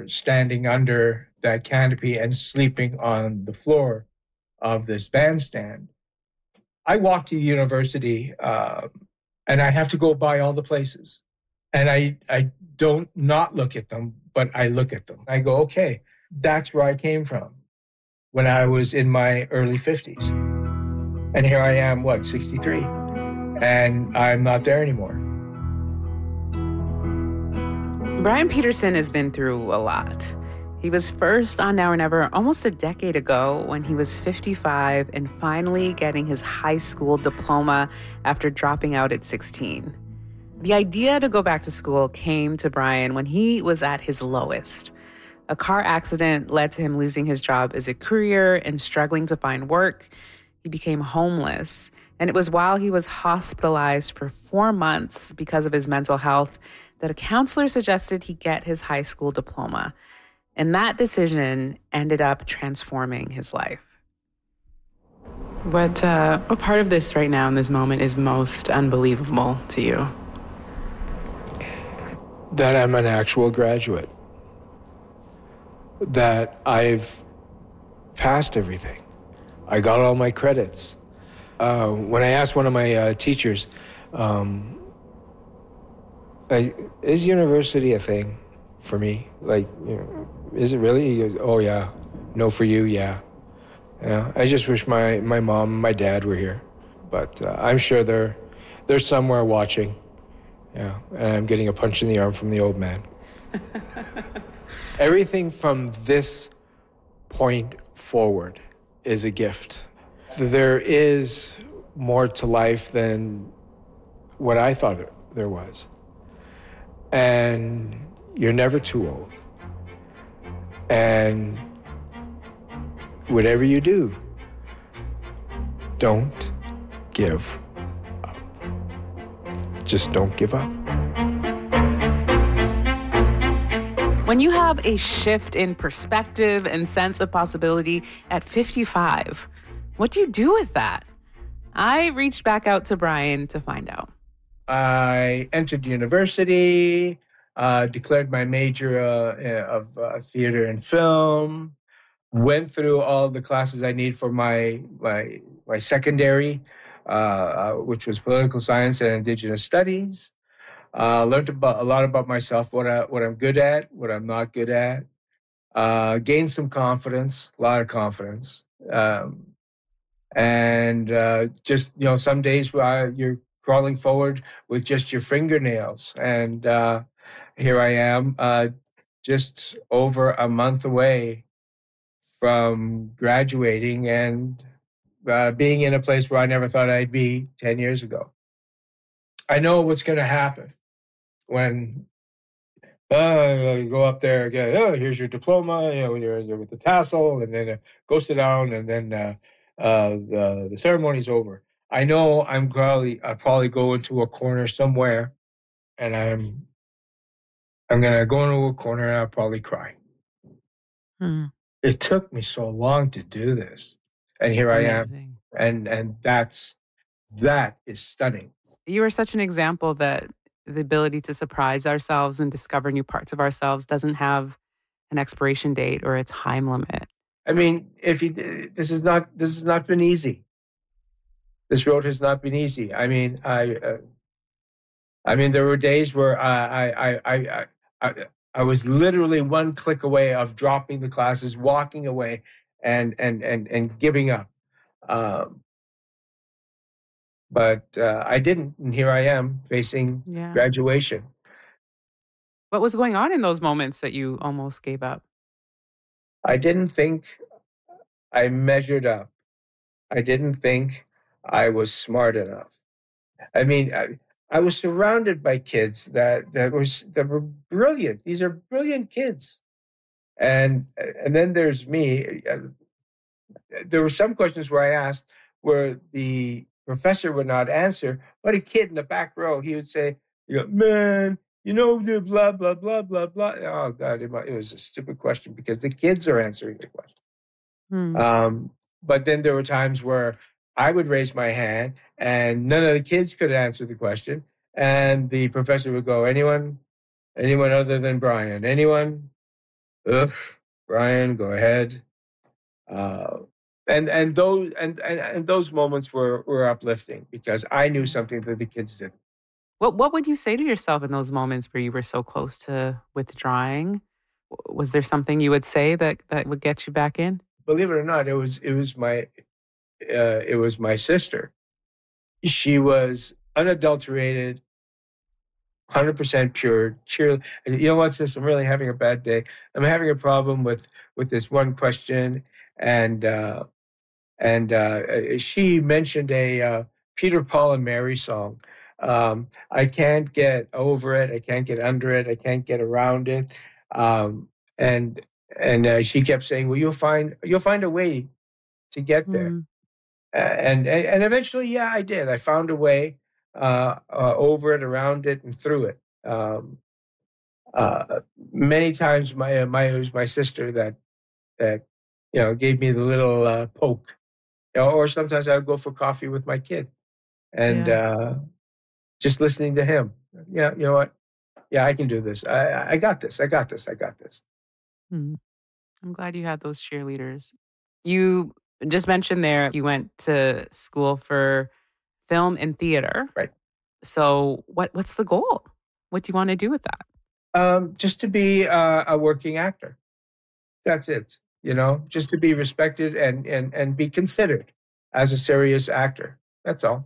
standing under that canopy and sleeping on the floor of this bandstand. I walk to the university and I have to go by all the places. And I don't not look at them, but I look at them. I go, okay, that's where I came from when I was in my early 50s. And here I am, 63? And I'm not there anymore. Brian Peterson has been through a lot. He was first on Now or Never almost a decade ago when he was 55 and finally getting his high school diploma after dropping out at 16. The idea to go back to school came to Brian when he was at his lowest. A car accident led to him losing his job as a courier and struggling to find work. He became homeless. And it was while he was hospitalized for 4 months because of his mental health that a counselor suggested he get his high school diploma. And that decision ended up transforming his life. What part of this right now in this moment is most unbelievable to you? That I'm an actual graduate. That I've passed everything. I got all my credits. When I asked one of my teachers, is university a thing for me? Is it really? He goes, oh yeah. No for you, yeah. Yeah. I just wish my mom and my dad were here. But I'm sure they're somewhere watching. Yeah. And I'm getting a punch in the arm from the old man. Everything from this point forward is a gift. There is more to life than what I thought there was. And you're never too old. And whatever you do, don't give up. Just don't give up. When you have a shift in perspective and sense of possibility at 55, what do you do with that? I reached back out to Brian to find out. I entered university, declared my major of theater and film, went through all the classes I need for my secondary, which was political science and indigenous studies. Learned a lot about myself, what I'm good at, what I'm not good at. Gained some confidence, a lot of confidence. And just, some days you're crawling forward with just your fingernails. And here I am, just over a month away from graduating and being in a place where I never thought I'd be 10 years ago. I know what's going to happen when you go up there again. Oh, here's your diploma, you're with the tassel, and then go sit down, and then the ceremony's over. I know I'll probably go into a corner somewhere, and I'm gonna go into a corner and I'll probably cry. It took me so long to do this, and here Amazing. I am, and that is stunning. You are such an example that the ability to surprise ourselves and discover new parts of ourselves doesn't have an expiration date or a time limit. I mean, this has not been easy. This road has not been easy. I mean, there were days where I was literally one click away of dropping the classes, walking away, and giving up. But I didn't, and here I am facing graduation. What was going on in those moments that you almost gave up? I didn't think I measured up. I didn't think I was smart enough. I mean, I was surrounded by kids that were brilliant. These are brilliant kids, and then there's me. There were some questions where I asked where the professor would not answer, but a kid in the back row, he would say, man, blah, blah, blah, blah, blah. Oh, God, it was a stupid question because the kids are answering the question. But then there were times where I would raise my hand and none of the kids could answer the question. And the professor would go, anyone other than Brian? Anyone? ugh, Brian, go ahead. Uh, and those moments were uplifting because I knew Mm. something that the kids didn't. What would you say to yourself in those moments where you were so close to withdrawing? Was there something you would say that would get you back in? Believe it or not, it was my sister. She was unadulterated, 100% pure cheer. You know what, sis? I'm really having a bad day. I'm having a problem with this one question, and she mentioned a Peter, Paul, and Mary song. I can't get over it. I can't get under it. I can't get around it. Um, and she kept saying, "Well, you'll find a way to get there." Mm, And eventually, yeah, I did. I found a way over it, around it, and through it. Many times, it was my sister that gave me the little poke. Or sometimes I would go for coffee with my kid and yeah. just listening to him. Yeah, you know what? Yeah, I can do this. I got this. I got this. I got this. Mm. I'm glad you had those cheerleaders. You just mentioned there you went to school for film and theater. Right. So what's the goal? What do you want to do with that? Just to be a working actor. That's it. Just to be respected and be considered as a serious actor. That's all.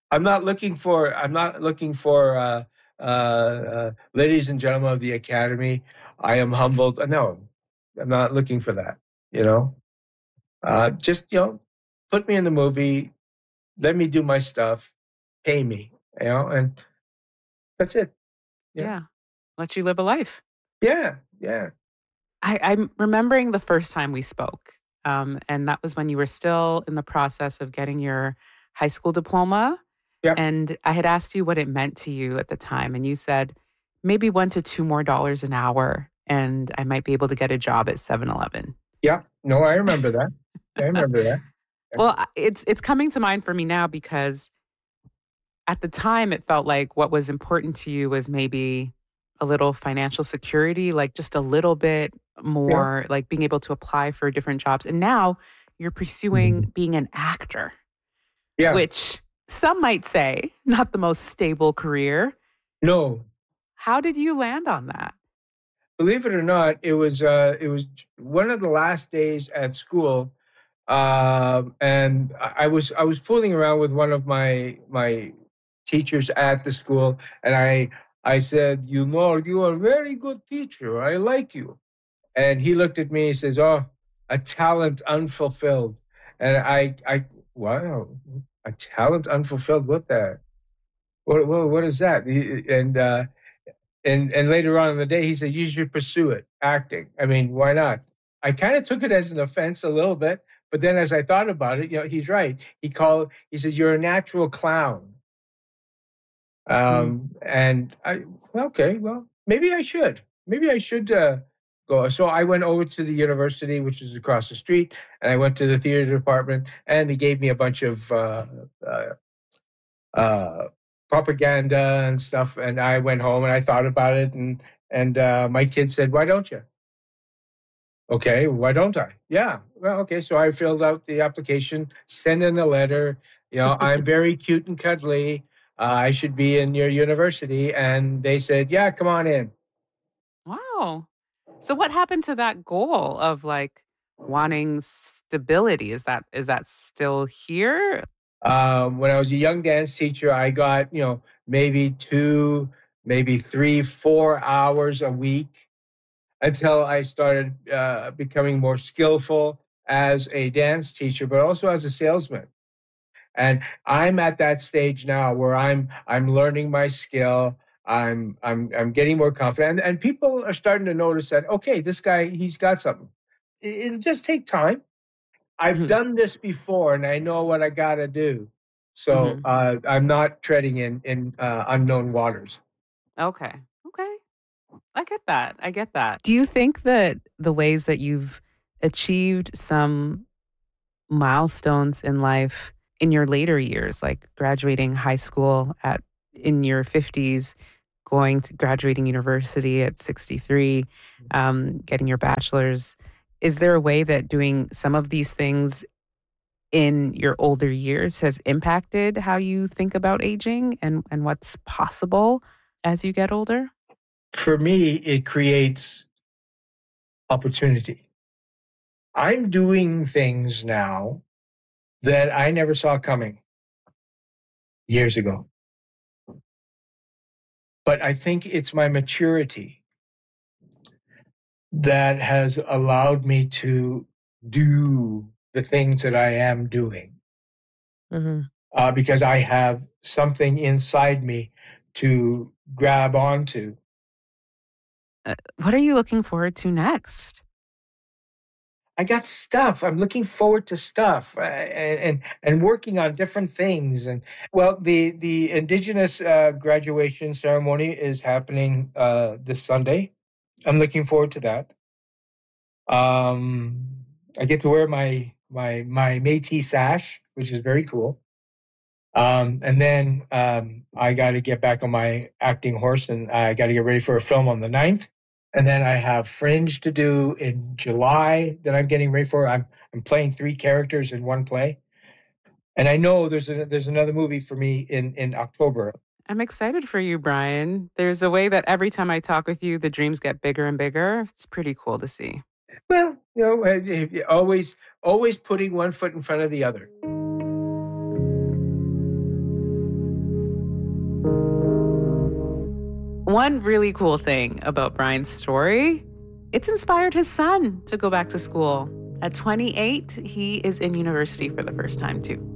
I'm not looking for ladies and gentlemen of the Academy. I am humbled. No, I'm not looking for that. You know, just put me in the movie. Let me do my stuff. Pay me. And that's it. Yeah, Yeah. Let you live a life. yeah, yeah. I'm remembering the first time we spoke. And that was when you were still in the process of getting your high school diploma. Yep. And I had asked you what it meant to you at the time. And you said maybe $1 to $2 more an hour, and I might be able to get a job at 7-Eleven. Yeah. No, I remember that. I remember that. Well, it's coming to mind for me now because at the time it felt like what was important to you was maybe a little financial security, like just a little bit Yeah. more, like being able to apply for different jobs. And now you're pursuing being an actor, Yeah. which some might say not the most stable career. No, How did you land on that? believe it or not, it was one of the last days at school, and I was fooling around with one of my teachers at the school, and I said, you are a very good teacher. I like you. And he looked at me. He says, "Oh, a talent unfulfilled." And wow, a talent unfulfilled. What the? What is that? And later on in the day, he said, "You should pursue it, acting. I mean, why not?" I kind of took it as an offense a little bit, but then as I thought about it, he's right. He says, "You're a natural clown." Mm. And okay, well, maybe I should go. So I went over to the university, which is across the street, and I went to the theater department, and they gave me a bunch of uh, uh, propaganda and stuff. And I went home and I thought about it, and my kid said, "Why don't you?" Okay, why don't I? Yeah, well, okay. So I filled out the application, sent in a letter. I'm very cute and cuddly. I should be in your university, and they said, "Yeah, come on in." Wow. So what happened to that goal of like wanting stability? Is that still here? When I was a young dance teacher, I got maybe 2, maybe 3, 4 hours a week until I started becoming more skillful as a dance teacher, but also as a salesman. And I'm at that stage now where I'm learning my skill. I'm getting more confident, and people are starting to notice that okay, this guy he's got something. It'll just take time. I've Mhm. done this before, and I know what I got to do. So Mhm. I'm not treading in unknown waters. Okay. Okay. I get that. I get that. Do you think that the ways that you've achieved some milestones in life in your later years, like graduating high school at in your 50s, graduating university at 63, getting your bachelor's. Is there a way that doing some of these things in your older years has impacted how you think about aging and what's possible as you get older? For me, it creates opportunity. I'm doing things now that I never saw coming years ago. But I think it's my maturity that has allowed me to do the things that I am doing. Because I have something inside me to grab onto. What are you looking forward to next? I got stuff. I'm looking forward to stuff and working on different things. And well, the Indigenous graduation ceremony is happening this Sunday. I'm looking forward to that. I get to wear my Métis sash, which is very cool. And then I got to get back on my acting horse, and I got to get ready for a film on the 9th. And then I have Fringe to do in July that I'm getting ready for. I'm playing 3 characters in one play. And I know there's another movie for me in October. I'm excited for you, Brian. There's a way that every time I talk with you, the dreams get bigger and bigger. It's pretty cool to see. Well, always putting one foot in front of the other. One really cool thing about Brian's story, it's inspired his son to go back to school. At 28, he is in university for the first time, too.